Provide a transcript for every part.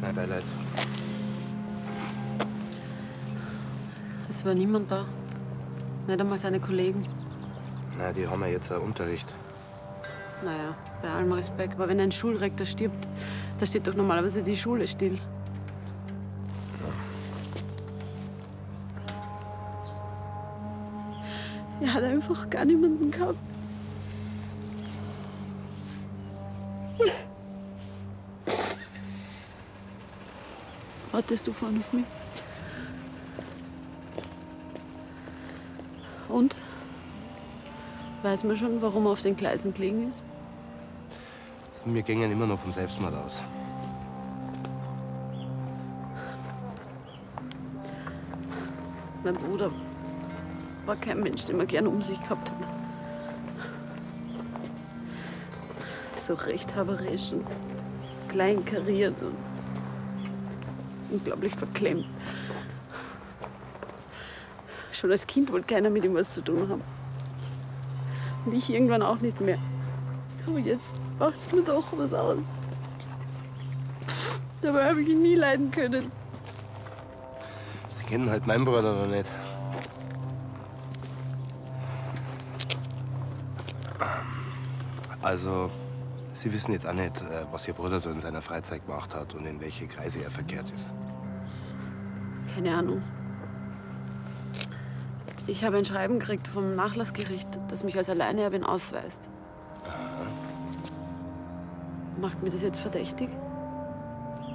Mein Beileid. Es war niemand da. Nicht einmal seine Kollegen. Na, die haben ja jetzt einen Unterricht. Naja, bei allem Respekt. Aber wenn ein Schulrektor stirbt, da steht doch normalerweise die Schule still. Er hat einfach gar niemanden gehabt. Wartest du vorne auf mich? Und? Weiß man schon, warum er auf den Gleisen gelegen ist? Also, wir gingen immer noch vom Selbstmord aus. Mein Bruder war kein Mensch, den man gern um sich gehabt hat. So rechthaberisch und kleinkariert und unglaublich verklemmt. Schon als Kind wollte keiner mit ihm was zu tun haben. Und ich irgendwann auch nicht mehr. Aber jetzt macht's mir doch was aus. Dabei habe ich ihn nie leiden können. Sie kennen halt meinen Bruder noch nicht. Also, Sie wissen jetzt auch nicht, was Ihr Bruder so in seiner Freizeit gemacht hat und in welche Kreise er verkehrt ist. Keine Ahnung. Ich habe ein Schreiben gekriegt vom Nachlassgericht, das mich als Alleinerbin ausweist. Aha. Macht mir das jetzt verdächtig?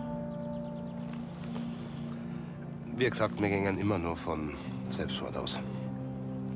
Wie gesagt, wir gingen immer nur von Selbstmord aus.